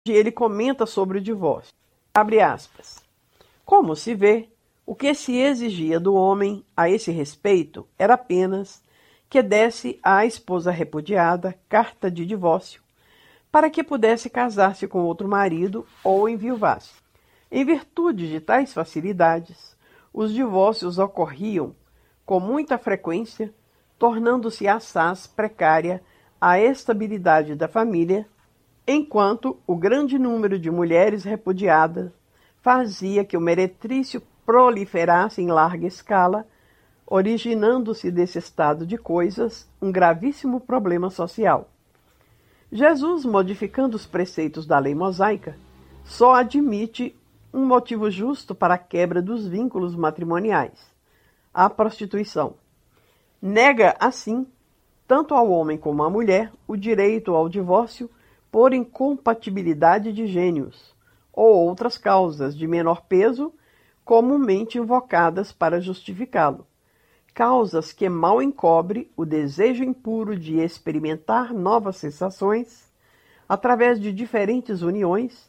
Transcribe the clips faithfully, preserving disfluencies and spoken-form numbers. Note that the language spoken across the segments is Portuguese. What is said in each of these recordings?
ele comenta sobre o divórcio. Abre aspas. Como se vê, o que se exigia do homem a esse respeito era apenas que desse à esposa repudiada carta de divórcio, para que pudesse casar-se com outro marido ou enviuvasse. Em virtude de tais facilidades, os divórcios ocorriam com muita frequência, tornando-se assaz precária a estabilidade da família, enquanto o grande número de mulheres repudiadas fazia que o meretrício proliferasse em larga escala, originando-se desse estado de coisas um gravíssimo problema social. Jesus, modificando os preceitos da lei mosaica, só admite um motivo justo para a quebra dos vínculos matrimoniais, a prostituição. Nega, assim, tanto ao homem como à mulher, o direito ao divórcio por incompatibilidade de gênios, ou outras causas de menor peso, comumente invocadas para justificá-lo. Causas que mal encobre o desejo impuro de experimentar novas sensações através de diferentes uniões,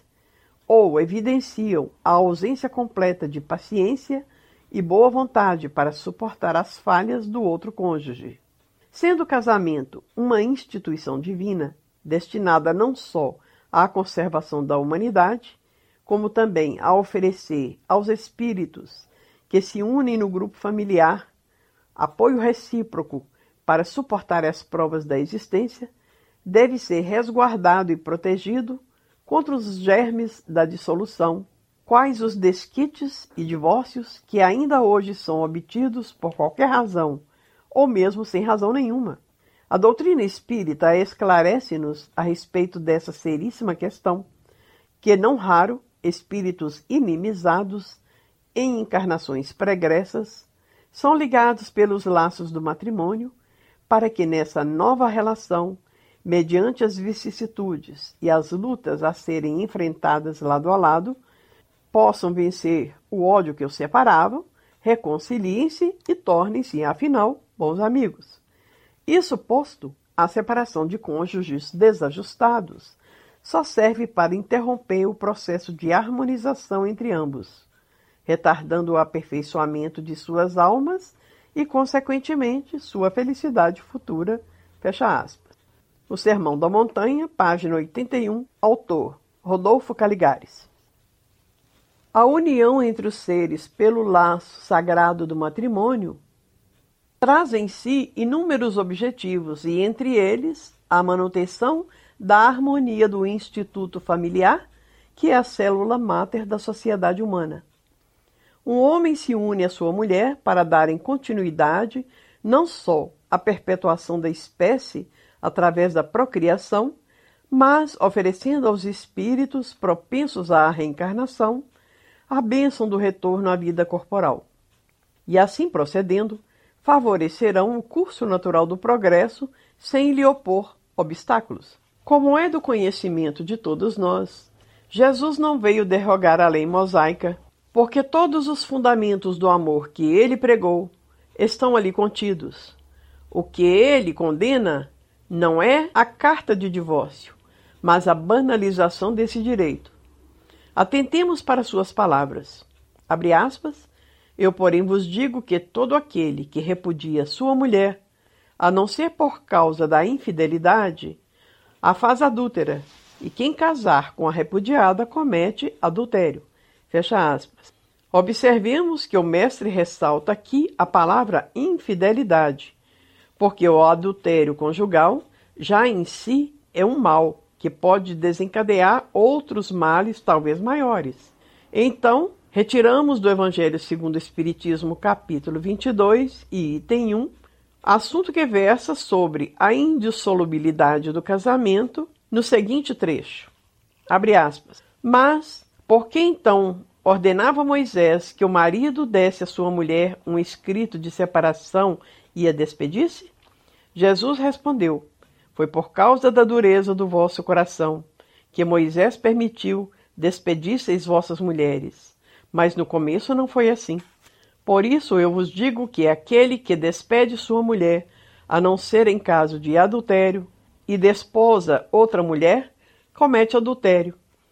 ou evidenciam a ausência completa de paciência e boa vontade para suportar as falhas do outro cônjuge. Sendo o casamento uma instituição divina, destinada não só à conservação da humanidade, como também a oferecer aos espíritos que se unem no grupo familiar apoio recíproco para suportar as provas da existência, deve ser resguardado e protegido contra os germes da dissolução, quais os desquites e divórcios que ainda hoje são obtidos por qualquer razão, ou mesmo sem razão nenhuma. A doutrina espírita esclarece-nos a respeito dessa seríssima questão, que não raro espíritos inimizados em encarnações pregressas são ligados pelos laços do matrimônio para que nessa nova relação, mediante as vicissitudes e as lutas a serem enfrentadas lado a lado, possam vencer o ódio que os separava, reconciliem-se e tornem-se, afinal, bons amigos. Isso posto, a separação de cônjuges desajustados só serve para interromper o processo de harmonização entre ambos, retardando o aperfeiçoamento de suas almas e, consequentemente, sua felicidade futura. Fecha aspas. O Sermão da Montanha, página oitenta e um, autor Rodolfo Caligares. A união entre os seres pelo laço sagrado do matrimônio traz em si inúmeros objetivos e, entre eles, a manutenção da harmonia do instituto familiar, que é a célula máter da sociedade humana. Um homem se une à sua mulher para darem continuidade não só à perpetuação da espécie através da procriação, mas oferecendo aos espíritos propensos à reencarnação a bênção do retorno à vida corporal. E assim procedendo, favorecerão o curso natural do progresso sem lhe opor obstáculos. Como é do conhecimento de todos nós, Jesus não veio derrogar a lei mosaica, porque todos os fundamentos do amor que ele pregou estão ali contidos. O que ele condena não é a carta de divórcio, mas a banalização desse direito. Atentemos para suas palavras. Abre aspas. Eu, porém, vos digo que todo aquele que repudia sua mulher, a não ser por causa da infidelidade, a faz adúltera, e quem casar com a repudiada comete adultério. Fecha aspas. Observemos que o mestre ressalta aqui a palavra infidelidade, porque o adultério conjugal já em si é um mal que pode desencadear outros males talvez maiores. Então, retiramos do Evangelho segundo o Espiritismo, capítulo vinte e dois e item um, assunto que versa sobre a indissolubilidade do casamento no seguinte trecho. Abre aspas. Mas, por que então ordenava Moisés que o marido desse à sua mulher um escrito de separação e a despedisse? Jesus respondeu, foi por causa da dureza do vosso coração que Moisés permitiu despedisseis vossas mulheres. Mas no começo não foi assim. Por isso eu vos digo que aquele que despede sua mulher, a não ser em caso de adultério, e desposa outra mulher, comete adultério.